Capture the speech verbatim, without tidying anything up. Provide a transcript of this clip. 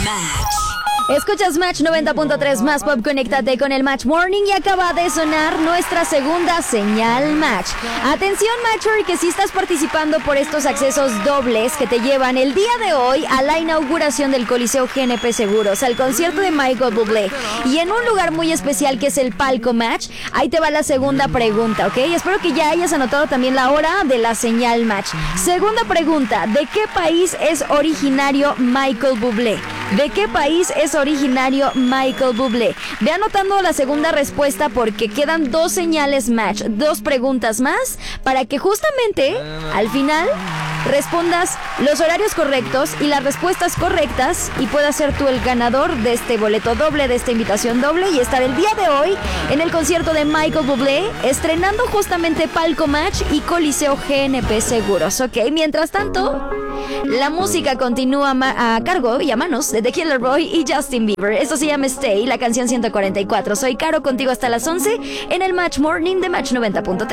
Escuchas Match noventa punto tres Más Pop, conéctate con el Match Morning y acaba de sonar nuestra segunda señal Match. Atención Matcher, que si estás participando por estos accesos dobles que te llevan el día de hoy a la inauguración del Coliseo G N P Seguros, al concierto de Michael Bublé y en un lugar muy especial que es el Palco Match, ahí te va la segunda pregunta, ¿ok? Espero que ya hayas anotado también la hora de la señal Match. Segunda pregunta, ¿de qué país es originario Michael Bublé? ¿De qué país es originario Michael Bublé? Ve anotando la segunda respuesta porque quedan dos señales Match, dos preguntas más para que justamente al final respondas los horarios correctos y las respuestas correctas y puedas ser tú el ganador de este boleto doble, de esta invitación doble y estar el día de hoy en el concierto de Michael Bublé estrenando justamente Palco Match y Coliseo G N P Seguros, ¿ok? Mientras tanto, la música continúa ma- a cargo y a manos de The Killer Boy y Justin Bieber. Esto se llama Stay, la canción ciento cuarenta y cuatro. Soy Caro, contigo hasta las once en el Match Morning de Match noventa punto tres.